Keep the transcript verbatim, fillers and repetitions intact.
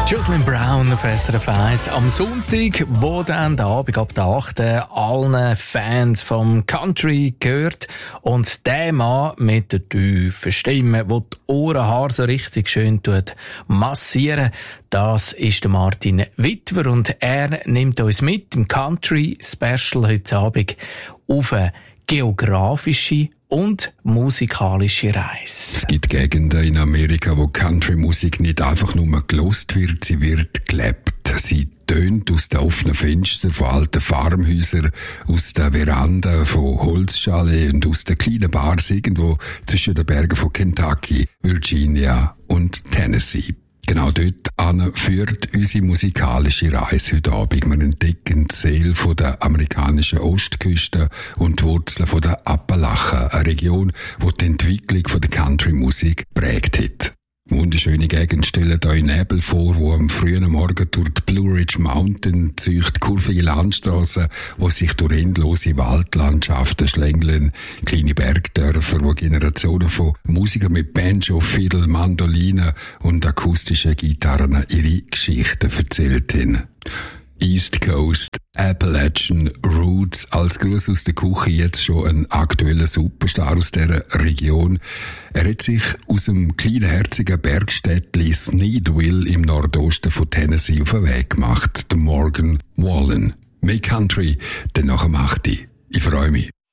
Jocelyn Brown auf S R F eins am Sonntag, wo dann der Abend ab der achten allen Fans vom Country gehört. Und der Mann mit der tiefen Stimme, der die Ohrenhaare so richtig schön tut massieren, das ist der Martin Wittwer. Und er nimmt uns mit im Country Special heute Abend auf eine geografische und musikalische Reise. Es gibt Gegenden in Amerika, wo Country-Musik nicht einfach nur gelost wird, sie wird gelebt. Sie tönt aus den offenen Fenstern von alten Farmhäusern, aus den Veranden von Holzchalets und aus den kleinen Bars irgendwo zwischen den Bergen von Kentucky, Virginia und Tennessee. Genau dort an führt unsere musikalische Reise heute Abend. Wir entdecken die Seele von der amerikanischen Ostküste und die Wurzeln von der Appalachen, eine Region, die die Entwicklung von der Country-Musik prägt hat. Wunderschöne Gegend stellen euch Nebel vor, wo am frühen Morgen durch die Blue Ridge Mountain zieht, kurvige Landstrassen, wo sich durch endlose Waldlandschaften schlängeln, kleine Bergdörfer, wo Generationen von Musikern mit Banjo, Fiddle, Mandoline und akustischen Gitarren ihre Geschichten erzählt haben. East Coast, Appalachian Roots, als Gruß aus der Küche jetzt schon ein aktueller Superstar aus dieser Region. Er hat sich aus dem kleinen, herzigen Bergstädtli Sneedville im Nordosten von Tennessee auf den Weg gemacht, der Morgan Wallen. Mehr Country, dann nach dem achten. Ich freue mich.